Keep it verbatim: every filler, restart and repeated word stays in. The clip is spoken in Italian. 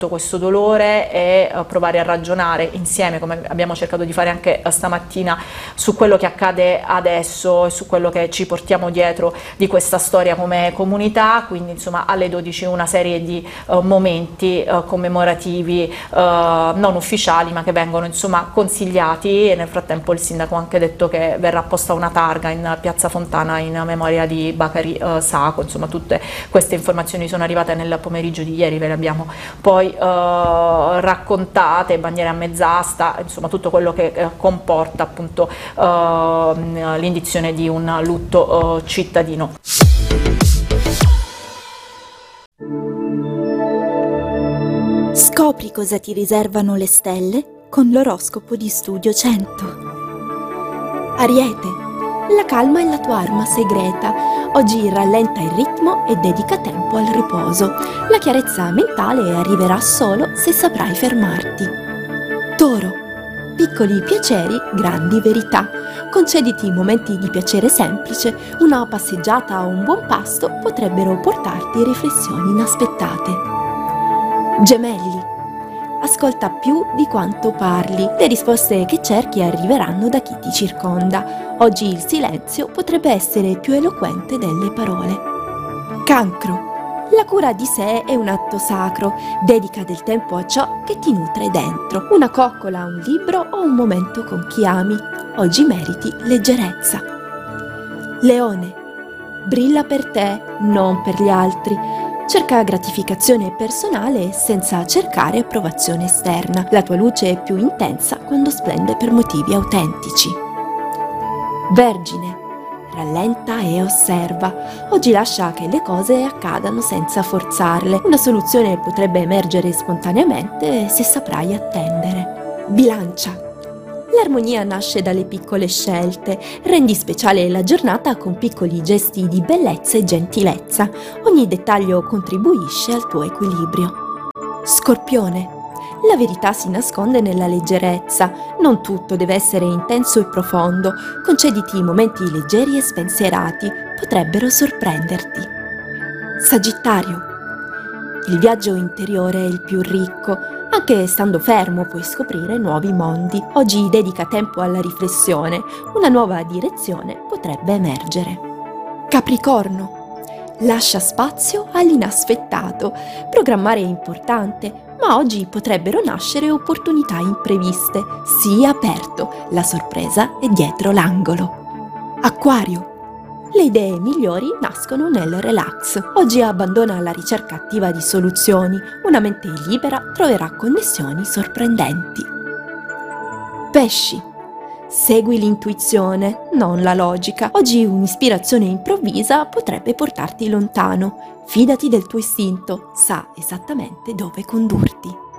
questo dolore e uh, provare a ragionare insieme, come abbiamo cercato di fare anche uh, stamattina, su quello che accade adesso e su quello che ci portiamo dietro di questa storia come comunità. Quindi insomma alle dodici una serie di uh, momenti uh, commemorativi uh, non ufficiali, ma che vengono insomma consigliati, e nel frattempo il sindaco ha anche detto che verrà posta una targa in piazza Fontana in memoria di Bakary uh, Sacco. Insomma tutte queste informazioni sono arrivate nel pomeriggio di ieri, ve le abbiamo poi Uh, raccontate, bandiere a mezz'asta, insomma tutto quello che uh, comporta appunto uh, l'indizione di un lutto uh, cittadino. Scopri cosa ti riservano le stelle con l'oroscopo di Studio cento. Ariete, la calma è la tua arma segreta. Oggi rallenta il ritmo e dedica tempo al riposo. La chiarezza mentale arriverà solo se saprai fermarti. Toro, piccoli piaceri, grandi verità. Concediti momenti di piacere semplice. Una passeggiata o un buon pasto potrebbero portarti riflessioni inaspettate. Gemelli, ascolta più di quanto parli. Le risposte che cerchi arriveranno da chi ti circonda. Oggi il silenzio potrebbe essere più eloquente delle parole. Cancro, la cura di sé è un atto sacro. Dedica del tempo a ciò che ti nutre dentro. Una coccola, un libro o un momento con chi ami. Oggi meriti leggerezza. Leone, brilla per te, non per gli altri. Cerca gratificazione personale senza cercare approvazione esterna. La tua luce è più intensa quando splende per motivi autentici. Vergine, rallenta e osserva. Oggi lascia che le cose accadano senza forzarle. Una soluzione potrebbe emergere spontaneamente se saprai attendere. Bilancia, l'armonia nasce dalle piccole scelte. Rendi speciale la giornata con piccoli gesti di bellezza e gentilezza. Ogni dettaglio contribuisce al tuo equilibrio. Scorpione, la verità si nasconde nella leggerezza. Non tutto deve essere intenso e profondo. Concediti momenti leggeri e spensierati. Potrebbero sorprenderti. Sagittario, il viaggio interiore è il più ricco. Anche stando fermo puoi scoprire nuovi mondi. Oggi dedica tempo alla riflessione. Una nuova direzione potrebbe emergere. Capricorno, lascia spazio all'inaspettato. Programmare è importante, ma oggi potrebbero nascere opportunità impreviste. Sii aperto, la sorpresa è dietro l'angolo. Acquario, le idee migliori nascono nel relax. Oggi abbandona la ricerca attiva di soluzioni. Una mente libera troverà connessioni sorprendenti. Pesci, segui l'intuizione, non la logica. Oggi un'ispirazione improvvisa potrebbe portarti lontano. Fidati del tuo istinto, sa esattamente dove condurti.